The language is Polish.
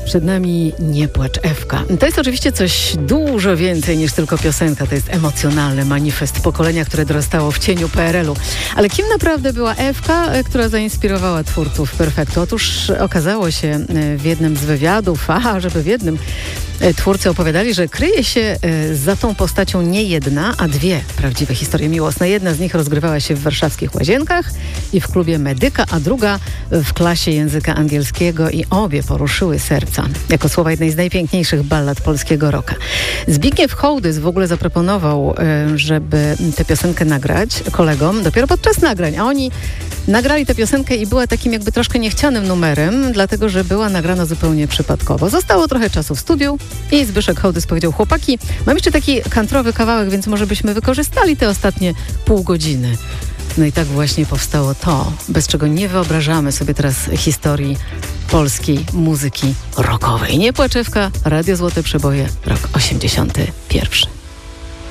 Przed nami Nie płacz Ewka. To jest oczywiście coś dużo więcej niż tylko piosenka. To jest emocjonalny manifest pokolenia, które dorastało w cieniu PRL-u. Ale kim naprawdę była Ewka, która zainspirowała twórców Perfektu? Otóż okazało się w jednym z wywiadów, żeby w jednym twórcy opowiadali, że kryje się za tą postacią nie jedna, a dwie prawdziwe historie miłosne. Jedna z nich rozgrywała się w warszawskich Łazienkach i w klubie Medyka, a druga w klasie języka angielskiego i obie poruszyły serca. Jako słowa jednej z najpiękniejszych ballad polskiego rocka. Zbigniew Hołdys w ogóle zaproponował, żeby tę piosenkę nagrać kolegom dopiero podczas nagrań, a oni nagrali tę piosenkę i była takim jakby troszkę niechcianym numerem, dlatego że była nagrana zupełnie przypadkowo. Zostało trochę czasu w studiu i Zbyszek Hołdys powiedział: chłopaki, mam jeszcze taki kantrowy kawałek, więc może byśmy wykorzystali te ostatnie pół godziny. No i tak właśnie powstało to, bez czego nie wyobrażamy sobie teraz historii polskiej muzyki rockowej. Nie płacz Ewka, Radio Złote Przeboje, rok 81.